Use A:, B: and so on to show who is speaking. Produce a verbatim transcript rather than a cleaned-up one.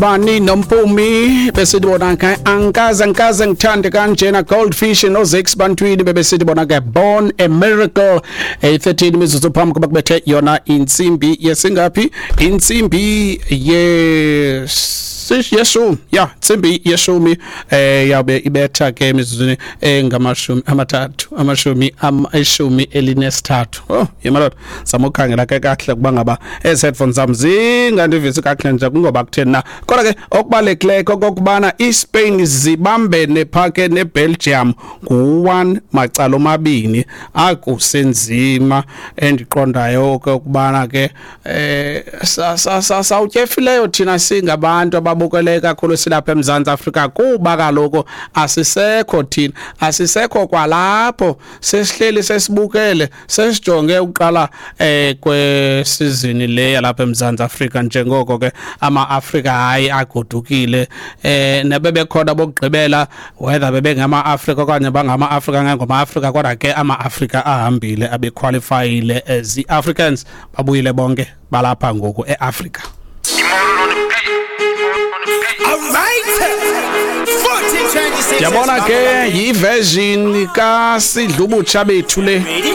A: Bani nompumi besidibona ke ankaza ankaza ngithande kanjena Goldfish no Zix bantwini bebesidibona ke Born a Miracle eh thirteen mizuzu phambi kuba kubethe yona insimbi yesingapi insimbi yes yeshu ya insimbi yeshumi eh yabe ibetha ke imizuzuni engamashumi amathathu amashumi amashumi elinesithathu oh yemalot samokhangela ke kahle kuba ngaba ez headphones zami zingandivisi kahle nje kungoba kutheni na kodwa ke okubalekile kokubana iSpain zibambene phake neBelgium ku one macala omabini akusenzima endiqondayo ukubana ke eh sa sa sawutyefileyo thina singabantu ababukele kakhulu silapha eMzantsi Afrika kuba kaloko asisekho thina asisekho kwalapho sesihleli sesibukele sesijonge uqala eh kwesizini le yalapha eMzantsi Afrika njengoko ke ama Afrika hayi agodukile eh nebebe khona bokugqibela whether bebe ngama Afrika okanye bangama Afrika ngengoma Afrika kodwa ke ama Afrika ahambile abe qualifyile as the Africans babuyile bonke balapha ngoku eAfrica. Yabona ke yi version ka Sidlubutsha bethu le